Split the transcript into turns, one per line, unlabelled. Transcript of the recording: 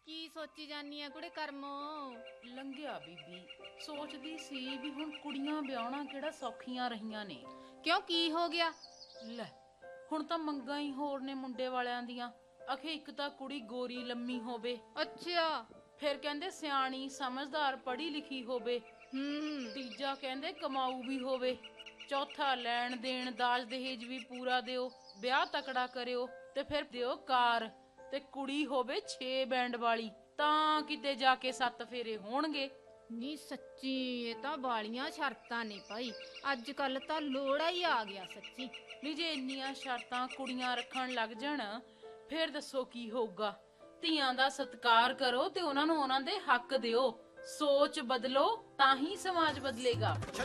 ਕੀ ਸੋਚੀ ਜਾਨੀ ਆ ਕੁੜੇ ਕਰਮੋ?
ਲੰਘਿਆ ਬੀਬੀ, ਸੋਚਦੀ ਸੀ ਵੀ ਹੁਣ ਕੁੜੀਆਂ ਵਿਆਹਣਾ ਕਿਹੜਾ ਸੌਖੀਆਂ ਰਹੀਆਂ ਨੇ।
ਕਿਉਂ ਕੀ ਹੋ ਗਿਆ?
ਲੈ ਹੁਣ ਤਾਂ ਮੰਗਾਂ ਹੀ ਹੋਰ ਨੇ ਮੁੰਡੇ ਵਾਲਿਆਂ ਦੀਆਂ। ਆਖੇ ਇੱਕ ਤਾਂ ਕੁੜੀ ਗੋਰੀ ਲੰਮੀ ਹੋਵੇ,
ਅੱਛਾ।
ਫਿਰ ਕਹਿੰਦੇ ਸਿਆਣੀ ਸਮਝਦਾਰ ਪੜ੍ਹੀ ਲਿਖੀ ਹੋਵੇ, ਤੀਜਾ ਕਹਿੰਦੇ ਕਮਾਊ ਵੀ ਹੋਵੇ, ਚੌਥਾ ਲੈਣ ਦੇਣ ਦਾਜ ਦਹੇਜ ਵੀ ਪੂਰਾ ਦਿਓ, ਵਿਆਹ ਤਕੜਾ ਕਰਿਓ ਤੇ ਫਿਰ ਦਿਓ ਕਾਰ, ਤੇ ਕੁੜੀ ਹੋਵੇ 6 ਬੈਂਡ ਵਾਲੀ, ਤਾਂ ਕਿਤੇ ਜਾ ਕੇ 7 ਫੇਰੇ ਹੋਣਗੇ।
ਨੀ ਸੱਚੀ ਇਹ ਤਾਂ ਬਾਲੀਆਂ ਸ਼ਰਤਾਂ ਨੇ ਭਾਈ, ਅੱਜ ਕੱਲ ਤਾਂ ਲੋੜਾ ਹੀ ਆ ਗਿਆ ਸੱਚੀ।
ਨਹੀਂ ਜੇ ਇੰਨੀਆਂ ਸ਼ਰਤਾਂ ਕੁੜੀਆਂ ਰੱਖਣ ਲੱਗ ਜਾਣ ਫਿਰ ਦੱਸੋ ਕੀ ਹੋਊਗਾ। ਧੀਆਂ ਦਾ ਸਤਿਕਾਰ ਕਰੋ ਤੇ ਉਹਨਾਂ ਨੂੰ ਉਹਨਾਂ ਦੇ ਹੱਕ ਦਿਓ। ਸੋਚ ਬਦਲੋ ਤਾਂ ਹੀ ਸਮਾਜ ਬਦਲੇਗਾ।